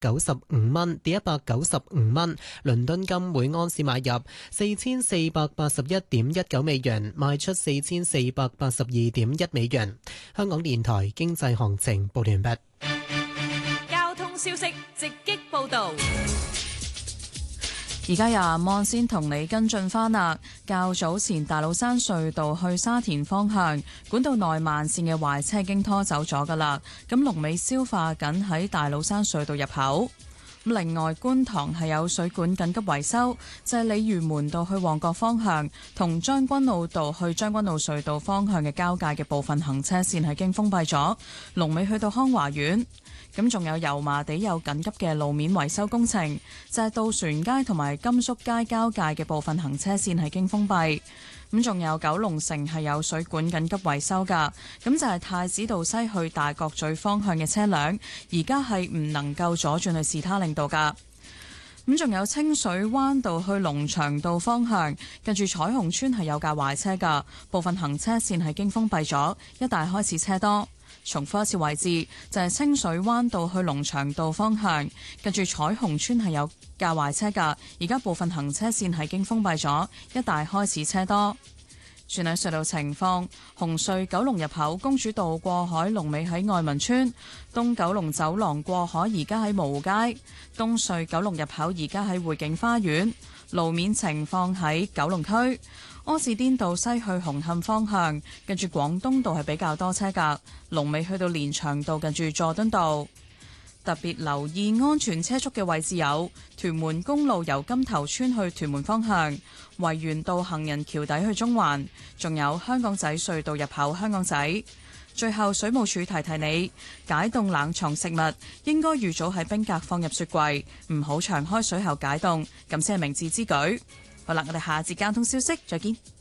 195蚊，跌195蚊。倫敦金每盎司買入4481.19美元，賣出4482.1美元。香港電台經濟行情報完畢。 交通消息直擊報道。 而家由阿望先同你跟進翻啦。較早前大老山隧道去沙田方向管道內慢線嘅壞車已經拖走咗噶啦，咁龍尾消化緊喺大老山隧道入口。另外，觀塘係有水管緊急維修，就係鯉魚門道去旺角方向同將軍澳道去將軍澳隧道方向嘅交界嘅部分行車線係經封閉咗，龍尾去到康華苑。咁仲有油麻地有緊急嘅路面維修工程，就係渡船街同埋甘肅街交界嘅部分行車線係經封閉。咁仲有九龍城係有水管緊急維修噶，咁就係太子道西去大角咀方向嘅車輛，而家係唔能夠左轉去士他令道噶。咁仲有清水灣道去龍翔道方向，近住彩虹村係有架壞車噶，部分行車線係經封閉咗，一帶開始車多。重複一次位置，就係清水灣道去龍翔道方向，近住彩虹村係有架壞車㗎，而家部分行車線係經封閉咗，一帶開始車多。轉睇隧道情況，紅隧九龍入口公主道過海龍尾喺愛民村，東九龍走廊過海而家喺蕪湖街，東隧九龍入口而家喺匯景花園。路面情況喺九龍區柯士甸道西去紅磡方向，近住廣東道係比較多車㗎，龍尾去到連翔道近住佐敦道。特別留意安全車速嘅位置有屯門公路由金頭村去屯門方向，維園道行人橋底去中環，仲有香港仔隧道入口香港仔。最後水務署提提你，解凍冷藏食物應該預早喺冰格放入雪櫃，唔好長開水後解凍，咁先係明智之舉。好啦，我哋下節交通消息再見。